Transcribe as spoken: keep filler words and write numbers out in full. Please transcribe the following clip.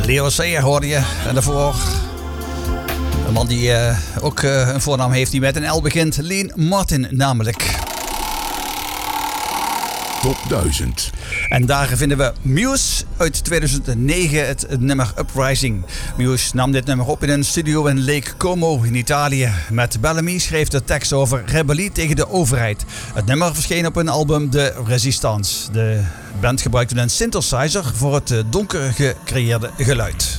Leo Sayer hoorde je. En daarvoor een man die uh, ook uh, een voornaam heeft die met een L begint. Leen Martin namelijk. Top duizend. En daar vinden we Muse uit tweeduizend negen, het, het nummer Uprising. Muse nam dit nummer op in een studio in Lake Como in Italië. Met Bellamy schreef de tekst over rebellie tegen de overheid. Het nummer verscheen op een album De Resistance. De band gebruikte een synthesizer voor het donker gecreëerde geluid.